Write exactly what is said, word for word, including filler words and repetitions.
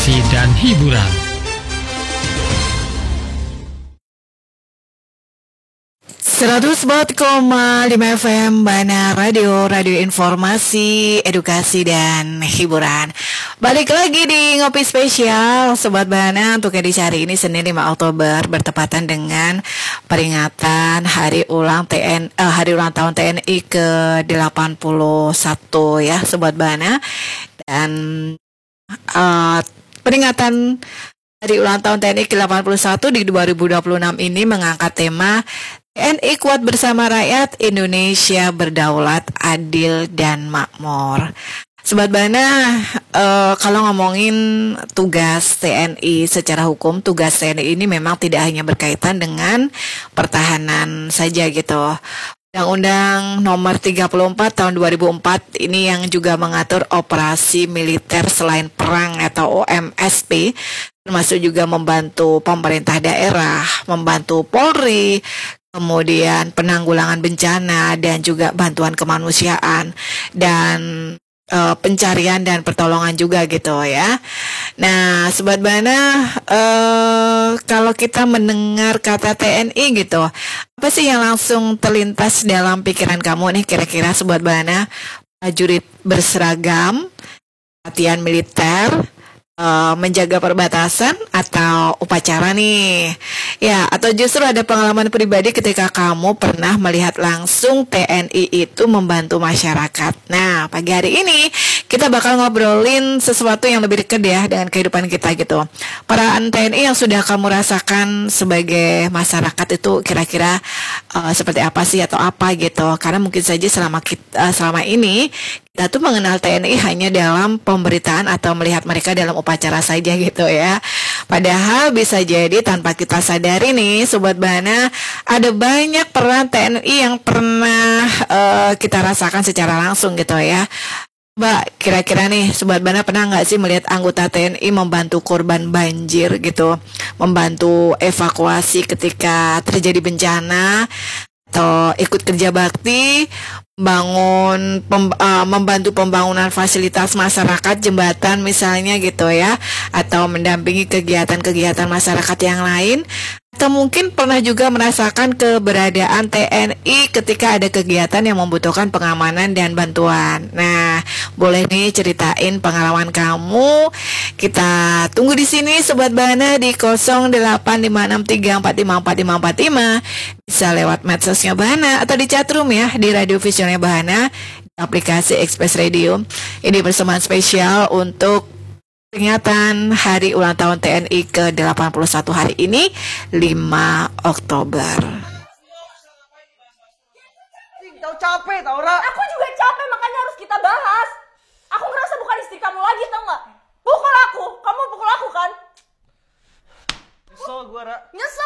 edukasi dan hiburan. seratus empat koma lima F M Bana Radio, radio informasi, edukasi, dan hiburan. Balik lagi di Ngopi Spesial Sobat Bana untuk edisi hari ini Senin lima Oktober bertepatan dengan peringatan Hari Ulang T N eh, Hari Ulang Tahun T N I ke delapan puluh satu ya Sobat Bana. Dan uh, peringatan Hari Ulang Tahun T N I ke delapan puluh satu di dua ribu dua puluh enam ini mengangkat tema T N I kuat bersama rakyat, Indonesia berdaulat, adil, dan makmur. Sobat Bana, uh, kalau ngomongin tugas T N I secara hukum, tugas T N I ini memang tidak hanya berkaitan dengan pertahanan saja gitu. Undang-Undang Nomor tiga puluh empat Tahun dua ribu empat ini yang juga mengatur operasi militer selain perang atau O M S P, termasuk juga membantu pemerintah daerah, membantu Polri, kemudian penanggulangan bencana, dan juga bantuan kemanusiaan, dan e, pencarian dan pertolongan juga gitu ya. Nah, Sobat Bana, e, kalau kita mendengar kata T N I gitu, apa sih yang langsung terlintas dalam pikiran kamu nih kira-kira Sobat Bana? Prajurit berseragam, latihan militer, Uh, menjaga perbatasan, atau upacara nih ya, atau justru ada pengalaman pribadi ketika kamu pernah melihat langsung T N I itu membantu masyarakat. Nah, pagi hari ini kita bakal ngobrolin sesuatu yang lebih dekat ya dengan kehidupan kita gitu. Peran T N I yang sudah kamu rasakan sebagai masyarakat itu kira-kira uh, seperti apa sih atau apa gitu, karena mungkin saja selama kita, uh, selama ini kita tuh mengenal T N I hanya dalam pemberitaan atau melihat mereka dalam upacara saja gitu ya. Padahal bisa jadi tanpa kita sadari nih Sobat Bana, ada banyak peran T N I yang pernah uh, kita rasakan secara langsung gitu ya. Mbak, kira-kira nih Sobat Bana pernah nggak sih melihat anggota T N I membantu korban banjir gitu, membantu evakuasi ketika terjadi bencana, atau ikut kerja bakti, bangun pem, uh, membantu pembangunan fasilitas masyarakat, jembatan misalnya gitu ya, atau mendampingi kegiatan-kegiatan masyarakat yang lain, atau mungkin pernah juga merasakan keberadaan T N I ketika ada kegiatan yang membutuhkan pengamanan dan bantuan. Nah, boleh nih ceritain pengalaman kamu. Kita tunggu di sini Sobat Bana di nol delapan lima enam tiga empat lima empat lima empat lima. Bisa lewat medsosnya Bahana atau di chatroom ya di Radio Visionnya Bahana, aplikasi Express Radio. Ini persembahan spesial untuk peringatan Hari Ulang Tahun T N I ke delapan puluh satu hari ini lima Oktober. Tau capek tau Ra. Aku juga capek, makanya harus kita bahas. Aku ngerasa bukan istri kamu lagi, tau gak? Pukul aku, kamu pukul aku kan? Nyesel gue Ra. Nyesel